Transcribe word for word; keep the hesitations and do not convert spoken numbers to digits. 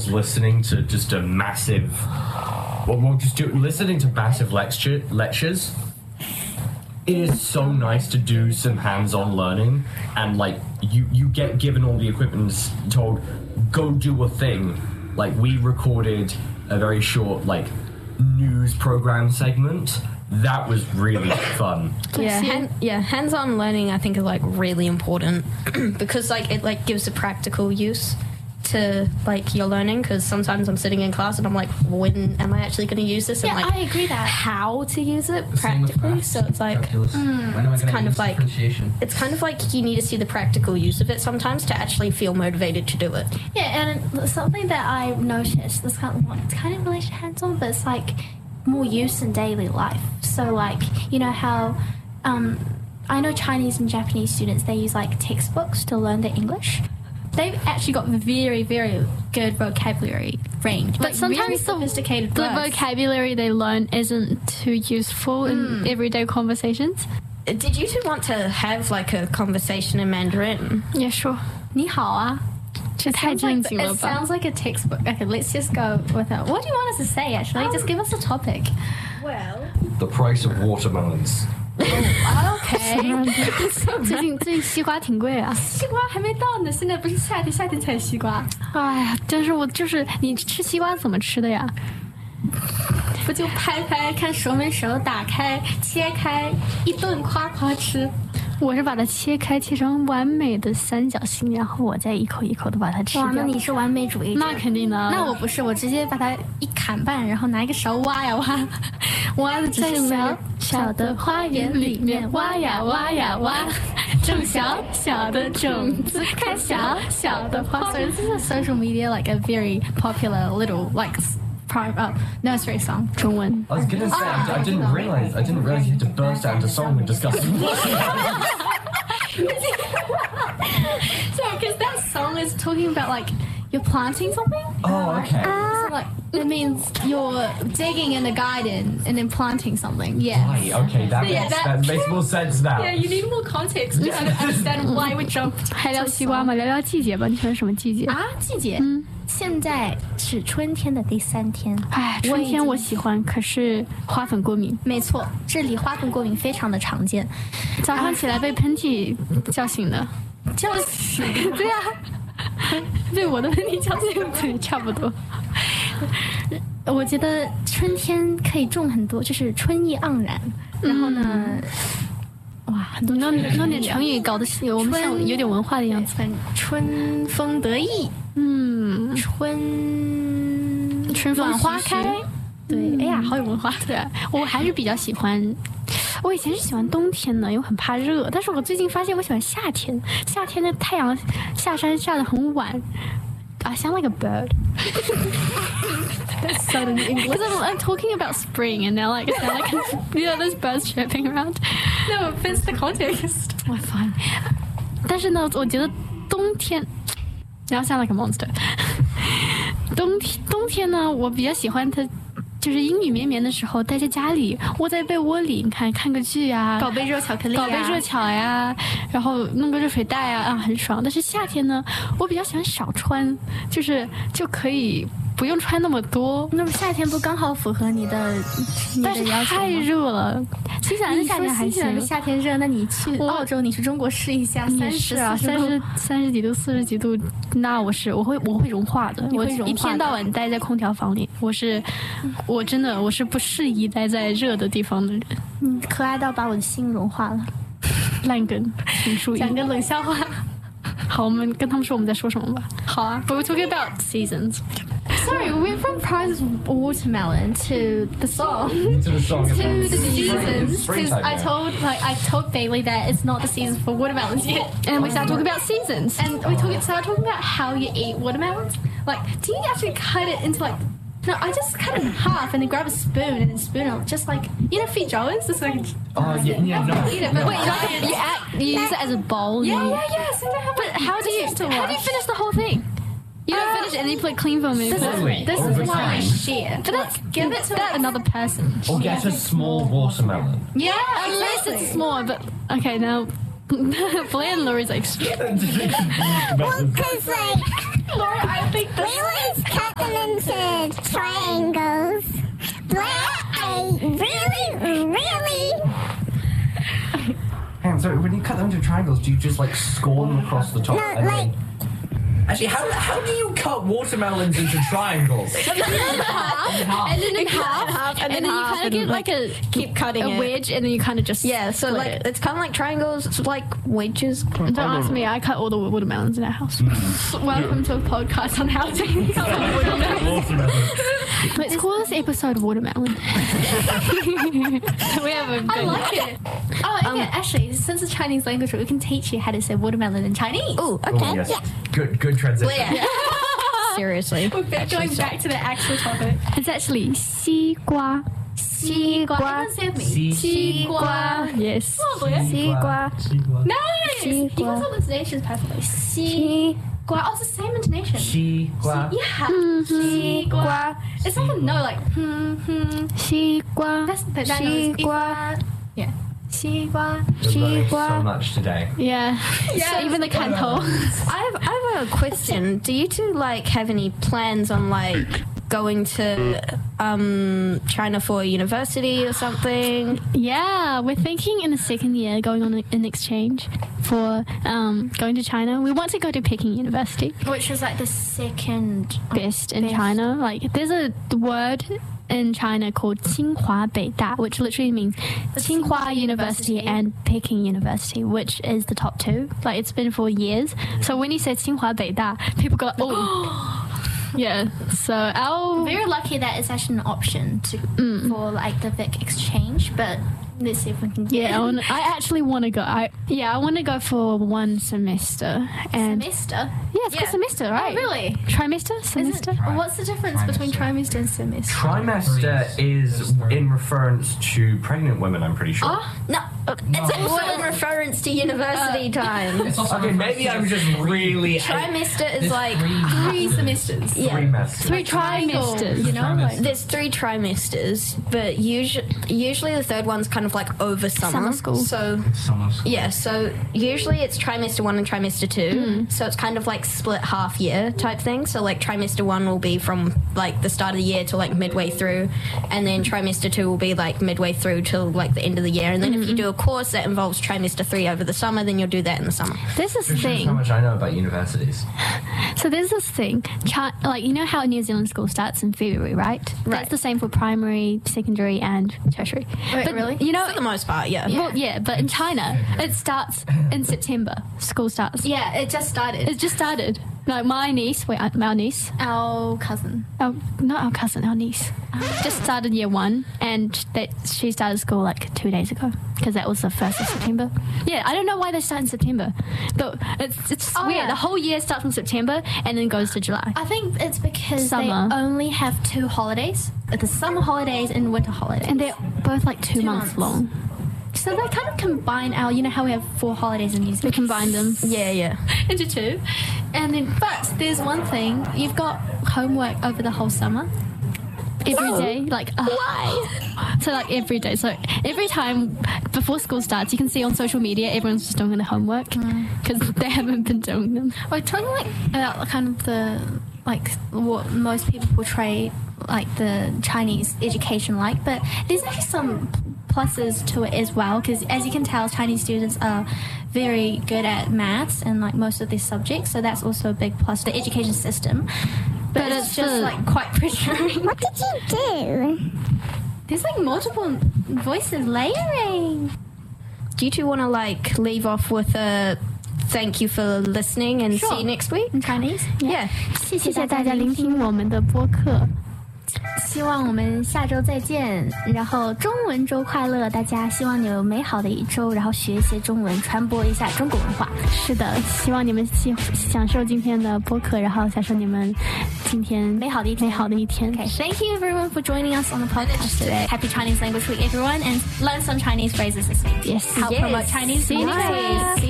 was listening to just a massive, well, well just do, listening to massive lecture lectures. It is so nice to do some hands-on learning, and like you, you get given all the equipment and told, go do a thing. Like we recorded a very short like news program segment. That was really fun. Yeah, hand, yeah. Hands-on learning, I think, is like really important because like it like gives a practical use to like your learning. Because sometimes I'm sitting in class and I'm like, when am I actually going to use this? Yeah, and like, I agree that how to use it practically. So it's like mm, it's kind of like it's kind of like you need to see the practical use of it sometimes to actually feel motivated to do it. Yeah, and something that I noticed, this kind of it's kind of related to hands-on, but it's like more use in daily life. So like, you know how um, I know Chinese and Japanese students, they use like textbooks to learn their English. They've actually got very, very good vocabulary range. But like sometimes the, sophisticated the words. vocabulary they learn isn't too useful mm. in everyday conversations. Did you two want to have like a conversation in Mandarin? Yeah, sure. 你好啊. It sounds, like, it sounds like a textbook. Okay, let's just go with it. What do you want us to say, actually? Um, just give us a topic. Well... The price of watermelons. Oh, okay. 最近最近西瓜挺贵啊。 西瓜还没到呢，现在不是夏天，夏天才西瓜。 哎呀，但是我就是你吃西瓜怎么吃的呀？ 不就拍拍，看熟没熟，打开切开，一顿夸夸吃。 我是把它切开，切成完美的三角形，然后我再一口一口的把它吃掉。 哇，那你是完美主义者。 那肯定的。 那我不是，我直接把它一砍半，然后拿一个勺挖呀挖，挖的在小小的花园里面挖呀挖呀挖，种小小的种子，开小小的花。So this is a social media like a very popular little like. Prime, uh, nursery song. 中文。 I was gonna say, I, I didn't realize, I didn't realize you had to burst out into song and discuss. Sorry, because that song is talking about like you're planting something. Oh, okay. Uh, so, like it means you're digging in a garden and then planting something. Yeah. Right. Okay, that, yeah, makes, that, that makes more sense now. Yeah, you need more context to understand why we jumped. 还聊西瓜吗？聊聊季节吧。你喜欢什么季节啊？季节？嗯。现在是春天的第三天。 哎，春天我喜欢，可是花粉过敏。 没错，这里花粉过敏非常的常见。 早上起来被喷嚏叫醒的。 叫醒？ 对啊，被我的喷嚏叫醒，对，差不多。 我觉得春天可以种很多，就是春意盎然。然后呢？嗯哇，很多弄弄点成语搞得我们像有点文化的样子。 春风得意， 嗯， 春春暖花开，对，哎呀，好有文化。 对，我还是比较喜欢。我以前是喜欢冬天的，因为很怕热。但是我最近发现我喜欢夏天，夏天的太阳下山下得很晚。I sound like a bird. That's so in English. Because I'm, I'm talking about spring, and now like I sound like you know there's birds chirping around. No, it fits the context. Oh, fine. 但是呢，我觉得冬天 ，now I sound like a monster. 冬天冬天呢，我比较喜欢它。就是阴雨绵绵的时候，待在家里，窝在被窝里，你看看个剧啊， 搞杯热巧克力、啊， 搞杯热巧呀，然后弄个热水袋啊，啊，很爽。但是夏天呢，我比较喜欢少穿，就是就可以不用穿那么多。 那么夏天不刚好符合你的你的要求吗？ 太热了。 新西兰的夏天还行。新西兰的夏天热，那你去澳洲，你去中国试一下，三十啊，三十三十几度、四十几度，那我是我会我会融化的。我一天到晚待在空调房里，我是我真的我是不适宜待在热的地方的人。 嗯，可爱到把我的心融化了。 烂梗，请注意。 讲个冷笑话。 好，我们跟他们说我们在说什么吧。好啊。But we're talking about seasons. Sorry, we went from prize watermelon to the song. to the song. to the seasons. Because I told like I told Bailey that it's not the season for watermelons yet. And we started talking about seasons. And we talk, started talking about how you eat watermelons. Like, do you actually cut it into like... No, I just cut it in half and then grab a spoon and then spoon it. Just like, you know, feijoas? It's like... Oh, yeah, yeah, no. Eat it, but wait, like, you, add, you use it as a bowl? Yeah, yeah, yeah. So but how do you how do you finish the whole thing? You don't uh, finish and you put clean foam in. This is, this is why I share. But let's give it to that another person. Or get a small watermelon. Yeah, unless exactly. It's small. But okay, now Blair and Laurie's like. Well, because like Laura, I think this we always cut the so when you cut them into triangles, do you just like score them across the top? No, and like- then... Actually, how, how do you cut watermelons into triangles? and then in half, and then, half, and then you half, kind of and, get like, a keep cutting a it. wedge, and then you kind of just Yeah, so split like it. it's kind of like triangles. It's like wedges. Don't ask me. I cut all the watermelons in our house. Welcome to a podcast on how to cut watermelons. Let's call this episode watermelon. we have a I like it. Oh, okay. Actually, since it's Chinese language, we can teach you how to say watermelon in Chinese. Oh, Oh, okay. yes. Good, good transition. Yeah. Seriously. We're back- going back to the actual topic. It's actually 西瓜. 西瓜. Everyone say with me. 西瓜. Yes. 西瓜. Nice. You can tell the intonations perfectly. 西瓜. Oh, it's the same intonation. 西瓜. Yeah. 西瓜. It's like a no, like hmm hmm. 西瓜. That's that, that note is 西瓜. Yeah. 西瓜. We're learning Chihuahua. so much today. Yeah. Yeah. Even the canto. I have, I have a question. Do you two like have any plans on like going to um, China for university or something? Yeah, we're thinking in the second year going on an exchange for um, going to China. We want to go to Peking University. Which is like the second Best in Best. China. Like, there's a word in China called 清华北大, which literally means Tsinghua University University. and Peking University, which is the top two. Like, it's been for years. So when you say 清华北大, people go, oh. Yeah. So our Very lucky that it's actually an option to for like the Vic exchange, but let's see if we can get yeah, I, wanna, I actually want to go. I yeah, I want to go for one semester. And semester. yeah, it's Yeah. called semester, right? Oh, really? Trimester, Is semester. it, what's the difference between trimester and semester? Trimester is in reference to pregnant women, I'm pretty sure. Oh, No, it's also in reference to university time. Okay, maybe I'm just really... Trimester is like three semesters. yeah. Trimester. Three trimesters. You know, like There's three trimesters, but usually, usually the third one's kind of like over summer. Summer school. So Summer school. yeah, so usually it's trimester one and trimester two. So it's kind of like split half year type thing. So like trimester one will be from like the start of the year to like midway through, and then trimester two will be like midway through till like the end of the year. And then if you do a course that involves trimester three over the summer, then you'll do that in the summer. There's this Just shows thing. how much I know about universities. So there's this thing, Chi- like, you know how New Zealand school starts in February, right? Right. That's the same for primary, secondary, and tertiary. Wait, but, really? You know, For the most part, yeah. well, yeah, but in China, it starts in September. School starts. yeah, it just started. It just started. Like, my niece, wait, our niece, Our cousin. our, not our cousin, our niece, just started year one, and that she started school like two days ago because that was the first of September. Yeah, I don't know why they start in September, but it's it's Oh, weird. yeah. The whole year starts from September and then goes to July. I think it's because Summer. they only have two holidays: the summer holidays and winter holidays. And they're both like two, Two months, months. long. So they kind of combine our, you know how we have four holidays in New Zealand? We combine them. Yeah, yeah. into two. And then, but there's one thing, you've got homework over the whole summer. Every day, like uh, why? So like every day. So every time before school starts, you can see on social media everyone's just doing their homework because they haven't been doing them. We're talking like about kind of the, like what most people portray like the Chinese education like, but there's actually some pluses to it as well, because as you can tell, Chinese students are very good at maths and like most of these subjects, so that's also a big plus to the education system. But, But it's, it's just the- like quite pressuring. What did you do? There's like multiple voices layering. Do you two want to like leave off with a thank you for listening and Sure. see you next week? In Chinese. Yeah. 谢谢大家聆听我们的播客。 希望我们下周再见，然后中文周快乐，大家希望你有美好的一周，然后学一些中文，传播一下中国文化。 是的，希望你们喜享受今天的播客，然后享受你们今天美好的一天美好的一天。 Okay, thank you everyone for joining us on the podcast today. Happy Chinese Language Week, everyone, and learn some Chinese phrases this week. Yes. Help Yes. promote Chinese. See you next Bye. week.